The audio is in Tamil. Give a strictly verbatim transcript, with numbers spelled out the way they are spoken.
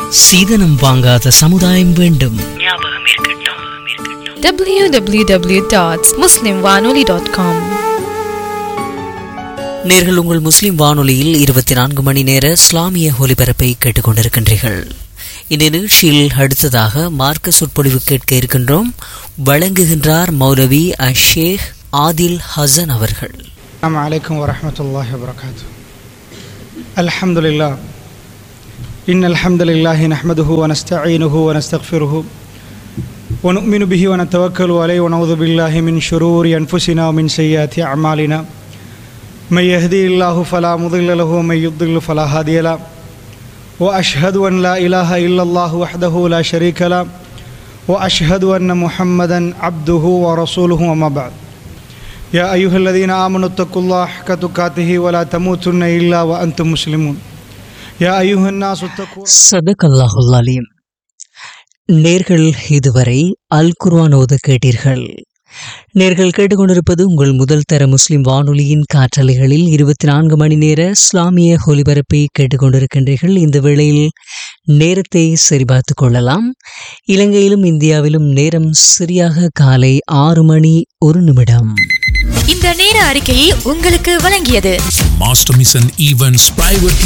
சீதனம் வாங்காத சமுதாயம் வேண்டும். டபிள்யூ டபிள்யூ டபிள்யூ டாட் முஸ்லிம் வானொலி டாட் காம். நேர்கள் உங்கள் முஸ்லிம் வானொலியில் இருபத்தி நான்கு மணி நேர இஸ்லாமிய ஒலிபரப்பை கேட்டுக்கொண்டிருக்கின்றீர்கள். இந்த நிகழ்ச்சியில் அடுத்ததாக மார்க்க சொற்பொழிவு கேட்க இருக்கின்றோம். வழங்குகின்றார் மௌலவி அஷேக் ஆதில் ஹசன் அவர்கள். அஸ்ஸலாமு அலைக்கும் வரஹ்மத்துல்லாஹி வபரகாத்துஹு. அல்ஹம்துலில்லாஹ் இன்னல் ஹம்தலில்லாஹி நஹ்மதுஹு வ நஸ்தஈனுஹு வ நஸ்தக்ஃபிருஹு வ நு'மினு பிஹி வ நதவக்கலு அலைஹி வ நஊது பில்லாஹி மின் ஷுரூரி அன்ஃபுஸினா வ மின் ஸய்யிஆத்தி அஅமாலினா மை யஹ்திஹில்லாஹு ஃபலா முضில்ல லஹு வ மை யுضில்லு ஃபலா ஹாதிய லஹு வ அஷ்ஹது அன் லா இலாஹா இல்லல்லாஹு வஹ்தஹு லா ஷரீக லஹு வ அஷ்ஹது அன்ன முஹம்மதன் அப்துஹு வ ரசூலுஹு அம்மா பஅத். யா அய்யுஹல்லதீன ஆமனு தக்குல்லாஹ ஹக்க துகாத்திஹி வ லா தமூதுன்ன இல்லா வ அன்தும் முஸ்லிமூன். யா அய்யுஹன் நாஸு தக்கு. ஸதகல்லாஹுல் அலீம். நேர்கள் இதுவரை அல் குர்ஆன் ஓத கேட்டீர்கள். நேர்கள் கேட்டுக்கொண்டிருப்பது உங்கள் முதல் தர முஸ்லிம் வானொலியின் காற்றலைகளில் இருபத்தி நான்கு மணி நேர இஸ்லாமிய ஒலிபரப்பை கேட்டுக்கொண்டிருக்கின்றீர்கள். இந்த வேளையில் நேரத்தை சரிபார்த்துக் கொள்ளலாம். இலங்கையிலும் இந்தியாவிலும் நேரம் சரியாக காலை ஆறு மணி ஒரு நிமிடம். இந்த நேர அறிக்கையை உங்களுக்கு வழங்கியது Master Mission Events Private